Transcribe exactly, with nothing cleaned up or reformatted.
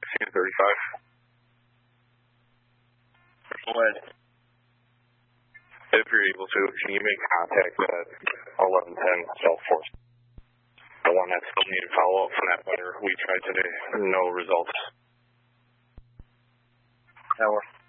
sixteen thirty-five. When? If you're able to, can you make contact at eleven ten South fourth? The one that still needed follow-up from that letter we tried today. No results. That works.